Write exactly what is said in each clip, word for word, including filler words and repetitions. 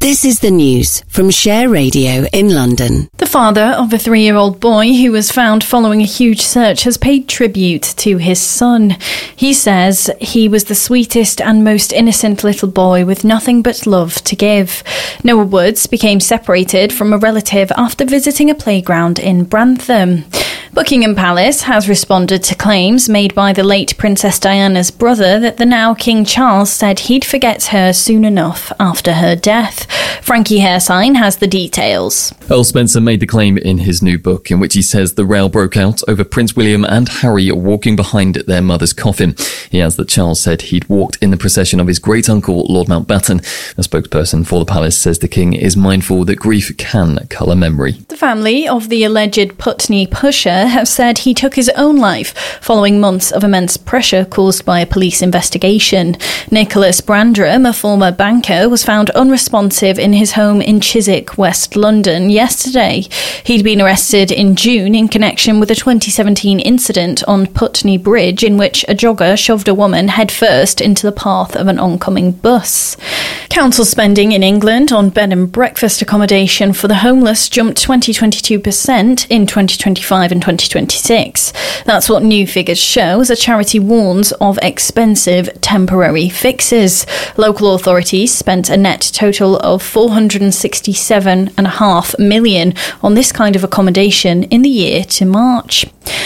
This is the news from Share Radio in London. The father of a three-year-old boy who was found following a huge search has paid tribute to his son. He says he was the sweetest and most innocent little boy with nothing but love to give. Noah Woods became separated from a relative after visiting a playground in Brantham. Buckingham Palace has responded to claims made by the late Princess Diana's brother that the now King Charles said he'd forget her soon enough after her death. Frankie Hairsign has the details. Earl Spencer made the claim in his new book in which he says the row broke out over Prince William and Harry walking behind their mother's coffin. He adds that Charles said he'd walked in the procession of his great-uncle Lord Mountbatten. A spokesperson for the palace says the king is mindful that grief can colour memory. The family of the alleged Putney pusher have said he took his own life following months of immense pressure caused by a police investigation. Nicholas Brandram, a former banker, was found unresponsive in his home in Chiswick, West London, yesterday. He'd been arrested in June in connection with a twenty seventeen incident on Putney Bridge in which a jogger shoved a woman headfirst into the path of an oncoming bus. Council spending in England on bed and breakfast accommodation for the homeless jumped twenty to twenty-two percent in twenty twenty-five and twenty twenty-six. That's what new figures show as a charity warns of expensive temporary fixes. Local authorities spent a net total of four hundred sixty-seven point five million pounds on this kind of accommodation in the year to March.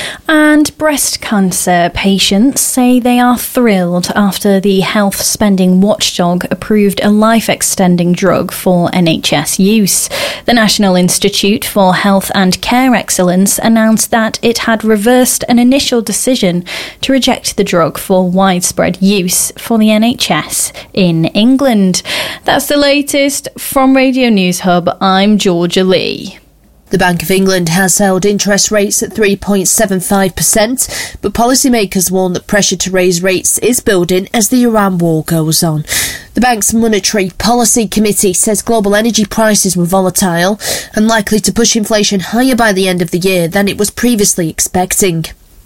And breast cancer patients say they are thrilled after the health spending watchdog approved a life-extending drug for N H S use. The National Institute for Health and Care Excellence announced that it had reversed an initial decision to reject the drug for widespread use for the N H S in England. That's the latest from Radio News Hub. I'm Georgia Lee. The Bank of England has held interest rates at three point seven five percent, but policymakers warn that pressure to raise rates is building as the Iran war goes on. The bank's Monetary Policy Committee says global energy prices were volatile and likely to push inflation higher by the end of the year than it was previously expecting.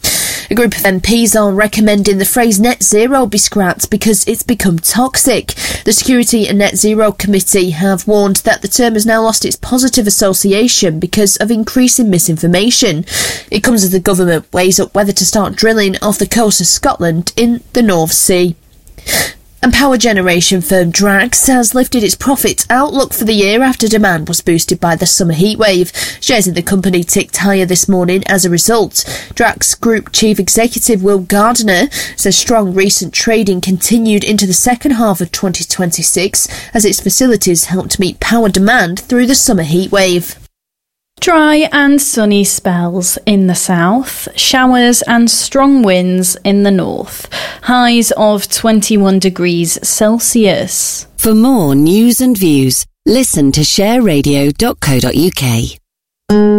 A group of M Ps are recommending the phrase net zero be scrapped because it's become toxic. The Security and Net Zero Committee have warned that the term has now lost its positive association because of increasing misinformation. It comes as the government weighs up whether to start drilling off the coast of Scotland in the North Sea. And power generation firm Drax has lifted its profit outlook for the year after demand was boosted by the summer heatwave. Shares in the company ticked higher this morning as a result. Drax Group Chief Executive Will Gardner says strong recent trading continued into the second half of twenty twenty-six as its facilities helped meet power demand through the summer heatwave. Dry and sunny spells in the south, showers and strong winds in the north. Highs of twenty-one degrees Celsius. For more news and views, listen to share radio dot co dot uk.